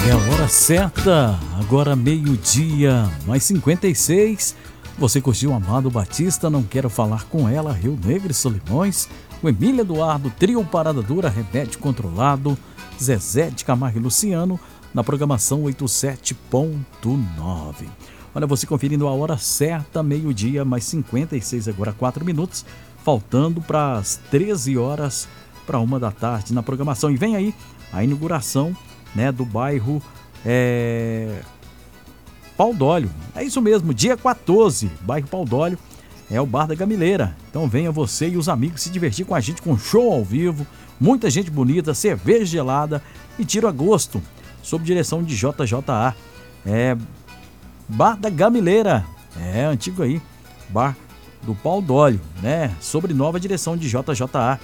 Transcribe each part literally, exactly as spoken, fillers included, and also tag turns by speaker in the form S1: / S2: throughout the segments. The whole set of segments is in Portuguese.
S1: É a hora certa, agora meio-dia, mais cinquenta e seis. Você curtiu Amado Batista, Não Quero Falar Com Ela, Rio Negro e Solimões, o Emília Eduardo, Trio Parada Dura, Remédio Controlado, Zezé de Camargo e Luciano, na programação oitenta e sete ponto nove. Olha, você conferindo a hora certa, meio-dia, mais cinquenta e seis, agora quatro minutos, faltando para as treze horas, para uma da tarde na programação. E vem aí a inauguração, né, do bairro é, Pau d'Óleo. É isso mesmo, dia quatorze, bairro Pau d'Óleo, é o Bar da Gamileira. Então venha você e os amigos se divertir com a gente, com show ao vivo, muita gente bonita, cerveja gelada e tiro a gosto, sob direção de J J A. É Bar da Gamileira, é antigo aí, Bar do Pau d'Óleo, né? Sobre nova direção de J J A.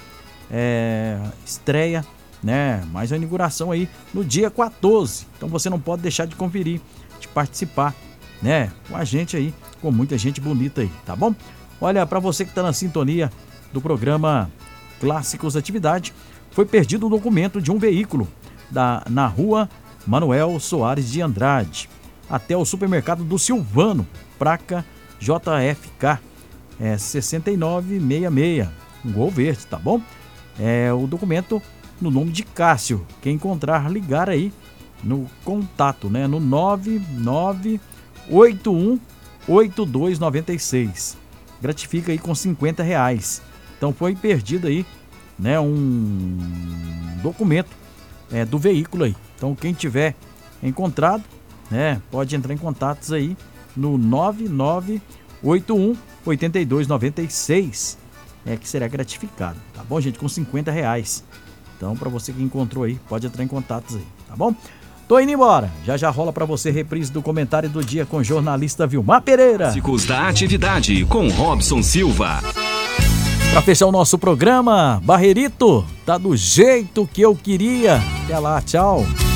S1: É, estreia, né? Mais uma inauguração aí no dia quatorze. Então você não pode deixar de conferir, de participar, né? Com a gente aí, com muita gente bonita aí, tá bom? Olha, para você que está na sintonia do programa Clássicos Atividade, foi perdido o documento de um veículo da, na rua Manuel Soares de Andrade, até o supermercado do Silvano, placa J F K é, sessenta e nove sessenta e seis, um Gol verde, tá bom? É o documento no nome de Cássio. Quem encontrar, ligar aí no contato, né? No nove nove oito um oito dois nove seis. Gratifica aí com cinquenta reais. Então foi perdido aí, né? Um documento é, do veículo aí. Então quem tiver encontrado, né? Pode entrar em contatos aí no nove nove oito um oito dois nove seis. É que será gratificado, tá bom, gente? Com cinquenta reais. Então, para você que encontrou aí, pode entrar em contatos aí, tá bom? Tô indo embora. Já já rola para você reprise do comentário do dia com o jornalista Vilmar Pereira.
S2: Clássicos da Atividade com Robson Silva.
S1: Para fechar o nosso programa, Barreirito, tá do jeito que eu queria. Até lá, tchau.